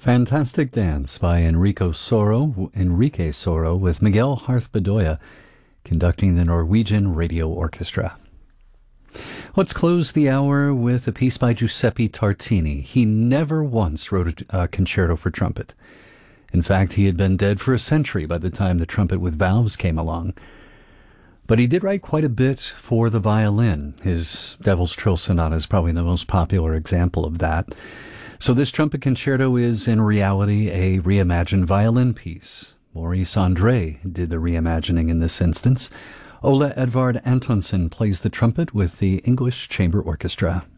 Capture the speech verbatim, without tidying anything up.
Fantastic Dance by Enrico Soro, Enrique Soro, with Miguel Harth-Bedoya conducting the Norwegian Radio Orchestra. Let's close the hour with a piece by Giuseppe Tartini. He never once wrote a, a concerto for trumpet. In fact, he had been dead for a century by the time the trumpet with valves came along. But he did write quite a bit for the violin. His Devil's Trill Sonata is probably the most popular example of that. So this trumpet concerto is, in reality, a reimagined violin piece. Maurice Andre did the reimagining in this instance. Ole Edvard Antonsen plays the trumpet with the English Chamber Orchestra.